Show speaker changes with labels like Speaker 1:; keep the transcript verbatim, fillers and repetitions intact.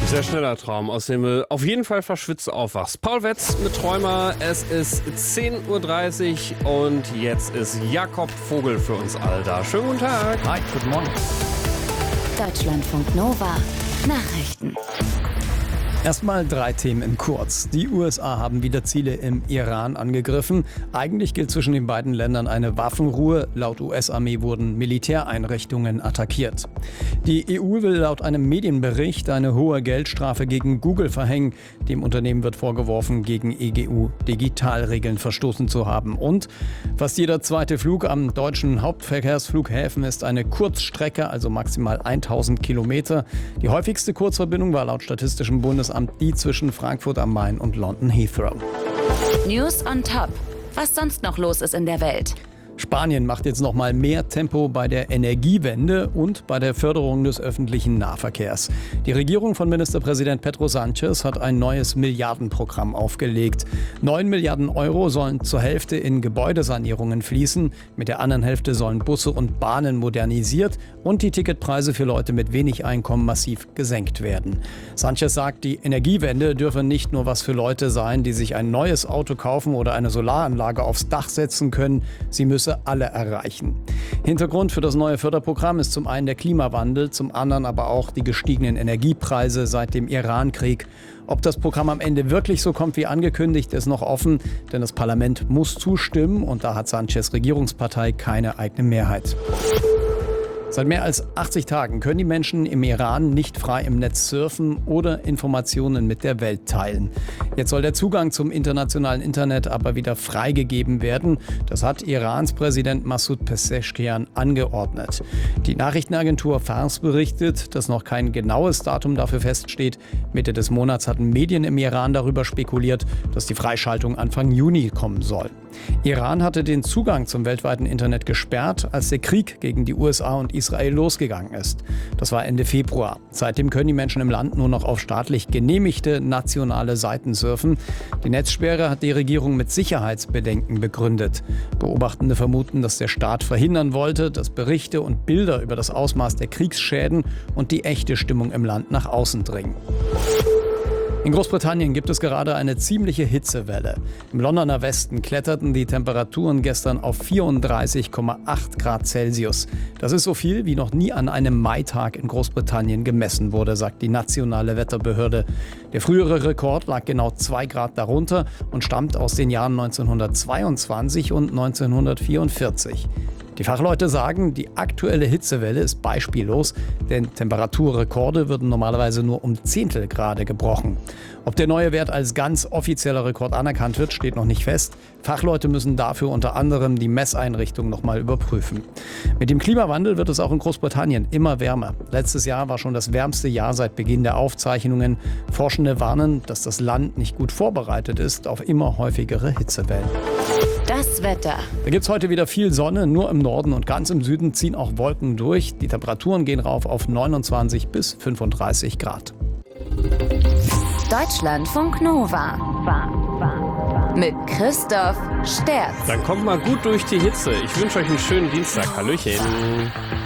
Speaker 1: Sehr schneller Traum, aus dem du auf jeden Fall verschwitzt aufwachst. Paul Wetz mit Träumer, es ist zehn Uhr dreißig und jetzt ist Jakob Vogel für uns all da. Schönen guten Tag.
Speaker 2: Hi, guten Morgen.
Speaker 3: Deutschlandfunk Nova Nachrichten.
Speaker 2: Erstmal drei Themen in kurz. Die U S A haben wieder Ziele im Iran angegriffen. Eigentlich gilt zwischen den beiden Ländern eine Waffenruhe. Laut U S-Armee wurden Militäreinrichtungen attackiert. Die E U will laut einem Medienbericht eine hohe Geldstrafe gegen Google verhängen. Dem Unternehmen wird vorgeworfen, gegen E G U-Digitalregeln verstoßen zu haben. Und fast jeder zweite Flug am deutschen Hauptverkehrsflughäfen ist eine Kurzstrecke, also maximal tausend Kilometer. Die häufigste Kurzverbindung war laut Statistischem Bundesamt die zwischen Frankfurt am Main und London Heathrow.
Speaker 3: News on top. Was sonst noch los ist in der Welt?
Speaker 2: Spanien macht jetzt noch mal mehr Tempo bei der Energiewende und bei der Förderung des öffentlichen Nahverkehrs. Die Regierung von Ministerpräsident Pedro Sánchez hat ein neues Milliardenprogramm aufgelegt. Neun Milliarden Euro sollen zur Hälfte in Gebäudesanierungen fließen. Mit der anderen Hälfte sollen Busse und Bahnen modernisiert und die Ticketpreise für Leute mit wenig Einkommen massiv gesenkt werden. Sánchez sagt, die Energiewende dürfe nicht nur was für Leute sein, die sich ein neues Auto kaufen oder eine Solaranlage aufs Dach setzen können. Sie müsse alle erreichen. Hintergrund für das neue Förderprogramm ist zum einen der Klimawandel, zum anderen aber auch die gestiegenen Energiepreise seit dem Iran-Krieg. Ob das Programm am Ende wirklich so kommt wie angekündigt, ist noch offen, denn das Parlament muss zustimmen und da hat Sánchez Regierungspartei keine eigene Mehrheit. Seit mehr als achtzig Tagen können die Menschen im Iran nicht frei im Netz surfen oder Informationen mit der Welt teilen. Jetzt soll der Zugang zum internationalen Internet aber wieder freigegeben werden. Das hat Irans Präsident Massoud Pezeshkian angeordnet. Die Nachrichtenagentur Fars berichtet, dass noch kein genaues Datum dafür feststeht. Mitte des Monats hatten Medien im Iran darüber spekuliert, dass die Freischaltung Anfang Juni kommen soll. Iran hatte den Zugang zum weltweiten Internet gesperrt, als der Krieg gegen die U S A und Israel losgegangen ist. Das war Ende Februar. Seitdem können die Menschen im Land nur noch auf staatlich genehmigte nationale Seiten surfen. Die Netzsperre hat die Regierung mit Sicherheitsbedenken begründet. Beobachtende vermuten, dass der Staat verhindern wollte, dass Berichte und Bilder über das Ausmaß der Kriegsschäden und die echte Stimmung im Land nach außen dringen. In Großbritannien gibt es gerade eine ziemliche Hitzewelle. Im Londoner Westen kletterten die Temperaturen gestern auf vierunddreißig Komma acht Grad Celsius. Das ist so viel, wie noch nie an einem Maitag in Großbritannien gemessen wurde, sagt die nationale Wetterbehörde. Der frühere Rekord lag genau zwei Grad darunter und stammt aus den Jahren neunzehnhundertzweiundzwanzig und neunzehnhundertvierundvierzig. Die Fachleute sagen, die aktuelle Hitzewelle ist beispiellos, denn Temperaturrekorde würden normalerweise nur um Zehntelgrade gebrochen. Ob der neue Wert als ganz offizieller Rekord anerkannt wird, steht noch nicht fest. Fachleute müssen dafür unter anderem die Messeinrichtung nochmal überprüfen. Mit dem Klimawandel wird es auch in Großbritannien immer wärmer. Letztes Jahr war schon das wärmste Jahr seit Beginn der Aufzeichnungen. Forschende warnen, dass das Land nicht gut vorbereitet ist auf immer häufigere Hitzewellen.
Speaker 3: Das Wetter.
Speaker 2: Da gibt es heute wieder viel Sonne, nur im Norden und ganz im Süden ziehen auch Wolken durch. Die Temperaturen gehen rauf auf neunundzwanzig bis fünfunddreißig Grad.
Speaker 3: Deutschlandfunk Nova. Mit Christoph Sterz.
Speaker 1: Dann kommt mal gut durch die Hitze. Ich wünsche euch einen schönen Dienstag. Hallöchen.